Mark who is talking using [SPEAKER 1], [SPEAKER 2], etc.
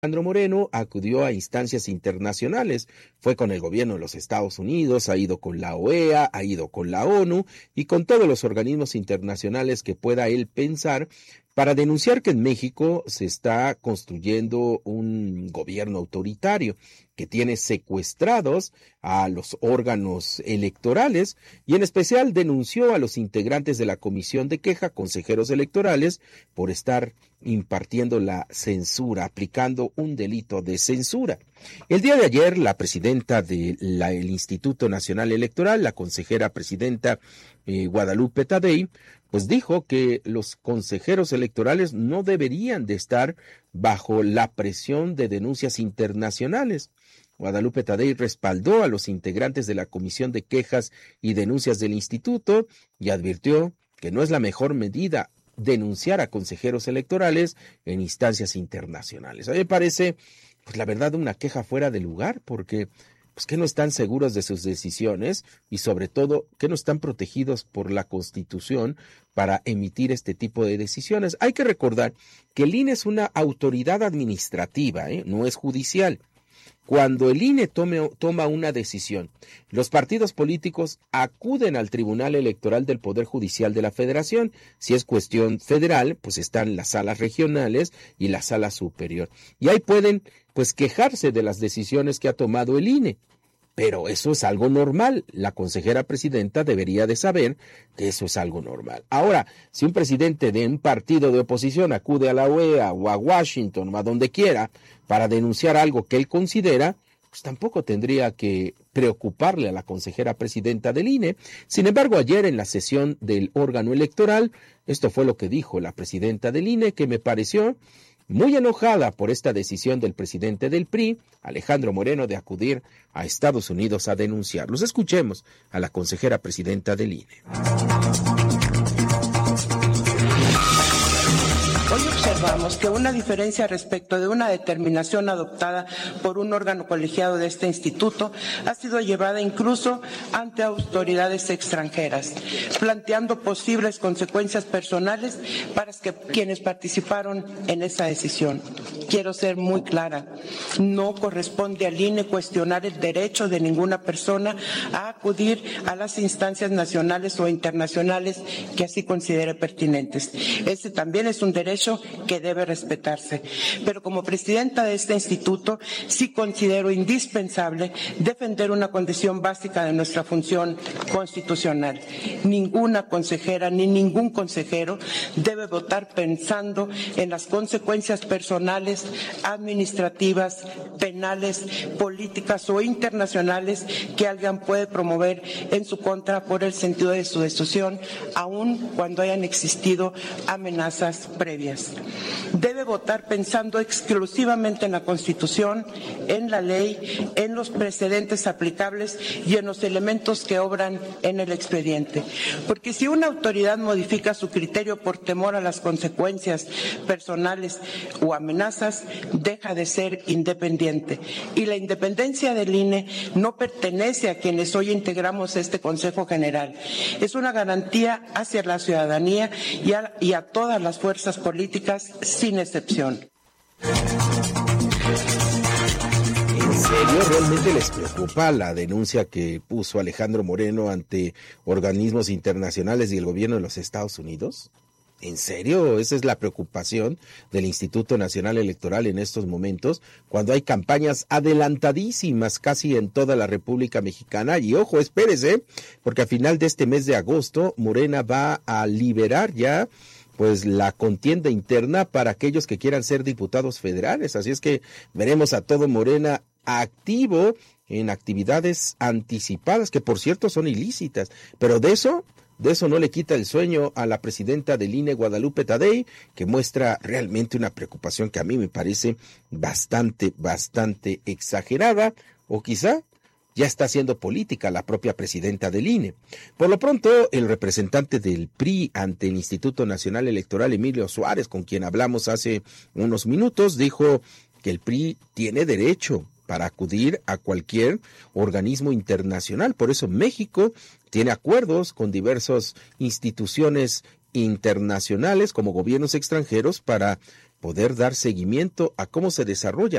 [SPEAKER 1] Alejandro Moreno acudió a instancias internacionales, fue con el gobierno de los Estados Unidos, ha ido con la OEA, ha ido con la ONU y con todos los organismos internacionales que pueda él pensar para denunciar que en México se está construyendo un gobierno autoritario que tiene secuestrados a los órganos electorales y en especial denunció a los integrantes de la Comisión de Queja, consejeros electorales, por estar impartiendo la censura, aplicando un delito de censura. El día de ayer, la presidenta del Instituto Nacional Electoral, la consejera presidenta Guadalupe Tadei, pues dijo que los consejeros electorales no deberían de estar bajo la presión de denuncias internacionales. Guadalupe Tadei respaldó a los integrantes de la Comisión de Quejas y Denuncias del Instituto y advirtió que no es la mejor medida denunciar a consejeros electorales en instancias internacionales. A mí me parece, pues la verdad, una queja fuera de lugar, porque pues que no están seguros de sus decisiones y sobre todo que no están protegidos por la Constitución para emitir este tipo de decisiones. Hay que recordar que el INE es una autoridad administrativa, no es judicial. Cuando el INE toma una decisión, los partidos políticos acuden al Tribunal Electoral del Poder Judicial de la Federación. Si es cuestión federal, pues están las salas regionales y la sala superior. Y ahí pueden, pues, quejarse de las decisiones que ha tomado el INE. Pero eso es algo normal. La consejera presidenta debería de saber que eso es algo normal. Ahora, si un presidente de un partido de oposición acude a la OEA o a Washington o a donde quiera para denunciar algo que él considera, pues tampoco tendría que preocuparle a la consejera presidenta del INE. Sin embargo, ayer en la sesión del órgano electoral, esto fue lo que dijo la presidenta del INE, que me pareció muy enojada por esta decisión del presidente del PRI, Alejandro Moreno, de acudir a Estados Unidos a denunciarlos. Escuchemos a la consejera presidenta del INE.
[SPEAKER 2] Hoy observamos que una diferencia respecto de una determinación adoptada por un órgano colegiado de este instituto ha sido llevada incluso ante autoridades extranjeras, planteando posibles consecuencias personales para quienes participaron en esa decisión. Quiero ser muy clara, no corresponde al INE cuestionar el derecho de ninguna persona a acudir a las instancias nacionales o internacionales que así considere pertinentes. Este también es un derecho que debe respetarse. Pero como presidenta de este instituto, sí considero indispensable defender una condición básica de nuestra función constitucional. Ninguna consejera ni ningún consejero debe votar pensando en las consecuencias personales, administrativas, penales, políticas o internacionales que alguien puede promover en su contra por el sentido de su decisión, aun cuando hayan existido amenazas previas. Debe votar pensando exclusivamente en la Constitución, en la ley, en los precedentes aplicables y en los elementos que obran en el expediente. Porque si una autoridad modifica su criterio por temor a las consecuencias personales o amenazas, deja de ser independiente. Y la independencia del INE no pertenece a quienes hoy integramos este Consejo General. Es una garantía hacia la ciudadanía y a todas las fuerzas políticas sin excepción.
[SPEAKER 1] ¿En serio realmente les preocupa la denuncia que puso Alejandro Moreno ante organismos internacionales y el gobierno de los Estados Unidos? ¿En serio? Esa es la preocupación del Instituto Nacional Electoral en estos momentos, cuando hay campañas adelantadísimas casi en toda la República Mexicana. Y ojo, espérese, porque a final de este mes de agosto, Morena va a liberar ya pues la contienda interna para aquellos que quieran ser diputados federales. Así es que veremos a todo Morena activo en actividades anticipadas, que por cierto son ilícitas, pero de eso no le quita el sueño a la presidenta del INE, Guadalupe Tadei, que muestra realmente una preocupación que a mí me parece bastante exagerada, o quizá ya está haciendo política la propia presidenta del INE. Por lo pronto, el representante del PRI ante el Instituto Nacional Electoral, Emilio Suárez, con quien hablamos hace unos minutos, dijo que el PRI tiene derecho para acudir a cualquier organismo internacional. Por eso México tiene acuerdos con diversas instituciones internacionales como gobiernos extranjeros para poder dar seguimiento a cómo se desarrolla